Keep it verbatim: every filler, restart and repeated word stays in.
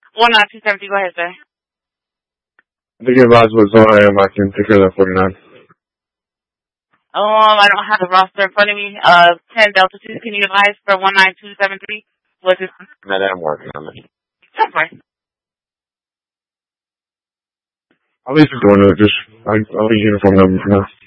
one nine two seven three, go ahead, sir. I think your advised what zone I am. I can take care of that forty-nine. Um, I don't have the roster in front of me. Uh, ten Delta two, can you advise for one nine two seven three? What's this? No, I'm working on it. That's fine. I'll leave it going to just, I'll leave uniform number for now.